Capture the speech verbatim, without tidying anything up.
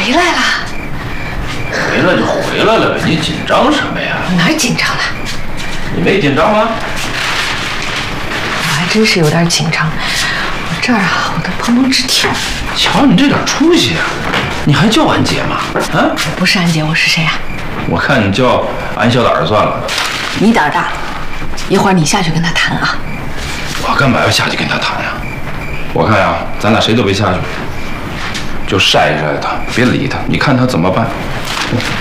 回来了。 回来就回来了，你紧张什么呀？ 哪儿紧张了？ 你没紧张吗？ 我还真是有点紧张，我这儿啊，我都砰砰直跳。 瞧你这点出息啊！你还叫安姐吗？啊？ 我不是安姐，我是谁呀？ 我看你叫安小胆算了。 你胆儿大，一会儿你下去跟他谈啊。 我干嘛要下去跟他谈呀？我看呀，咱俩谁都别下去，就晒一晒他，别理他，你看他怎么办。